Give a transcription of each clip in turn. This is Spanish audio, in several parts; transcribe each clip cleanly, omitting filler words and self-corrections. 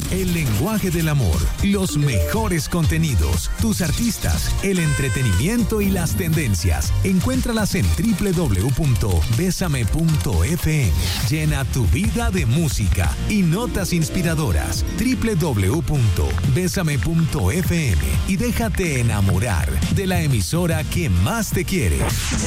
el lenguaje del amor, los mejores contenidos, tus artistas, el entretenimiento y las tendencias. Encuéntralas en www.besame.fm. Llena tu vida de música y notas inspiradoras. www.besame.fm y déjate enamorar de la emisora que más te quiere.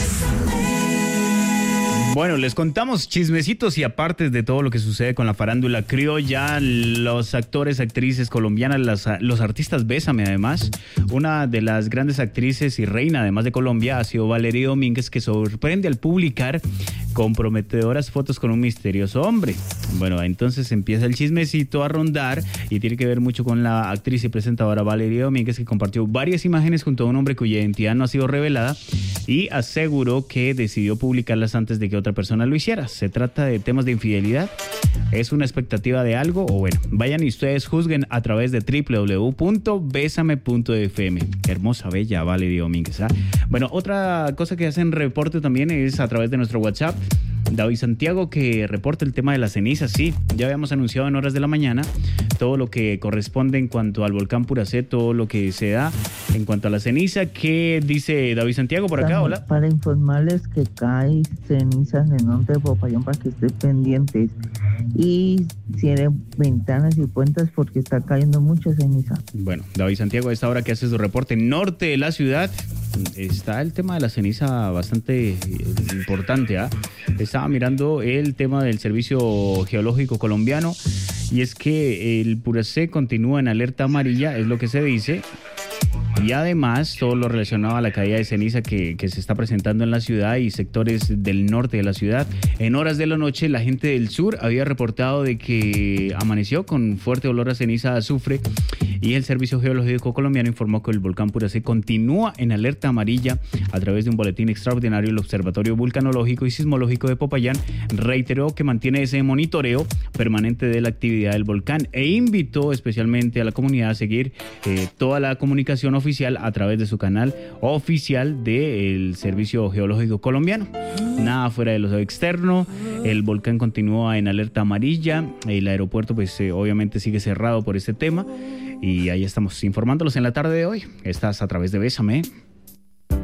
Bueno, les contamos chismecitos y apartes de todo lo que sucede con la farándula criolla, los actores, actrices colombianas, los artistas Bésame además. Una de las grandes actrices y reina además de Colombia ha sido Valeria Domínguez, que sorprende al publicar comprometedoras fotos con un misterioso hombre. Bueno, entonces empieza el chismecito a rondar y tiene que ver mucho con la actriz y presentadora Valeria Domínguez, que compartió varias imágenes junto a un hombre cuya identidad no ha sido revelada y aseguró que decidió publicarlas antes de que otra persona lo hiciera. ¿Se trata de temas de infidelidad? ¿Es una expectativa de algo? O bueno, vayan y ustedes juzguen a través de www.besame.fm. Qué hermosa, bella Valeria Domínguez, ¿eh? Bueno, otra cosa que hacen reporte también es a través de nuestro WhatsApp. David Santiago, que reporta el tema de las cenizas. Sí, ya habíamos anunciado en horas de la mañana todo lo que corresponde en cuanto al volcán Puracé, todo lo que se da en cuanto a la ceniza. ¿Qué dice David Santiago por acá? Hola. Para informarles que cae ceniza en el norte de Popayán para que estén pendientes y cierren ventanas y puertas porque está cayendo mucha ceniza. Bueno, David Santiago, a esta hora que hace su reporte norte de la ciudad, está el tema de la ceniza bastante importante, ¿ah? Estaba mirando el tema del Servicio Geológico Colombiano y es que el Puracé continúa en alerta amarilla, es lo que se dice. Y además todo lo relacionado a la caída de ceniza que se está presentando en la ciudad y sectores del norte de la ciudad. En horas de la noche la gente del sur había reportado de que amaneció con fuerte olor a ceniza, azufre, y el Servicio Geológico Colombiano informó que el volcán Puracé continúa en alerta amarilla. A través de un boletín extraordinario, el Observatorio Vulcanológico y Sismológico de Popayán reiteró que mantiene ese monitoreo permanente de la actividad del volcán e invitó especialmente a la comunidad a seguir toda la comunicación oficial a través de su canal oficial del Servicio Geológico Colombiano. Nada fuera de lo externo, el volcán continúa en alerta amarilla, el aeropuerto pues obviamente sigue cerrado por este tema y ahí estamos informándolos en la tarde de hoy. Estás a través de Bésame.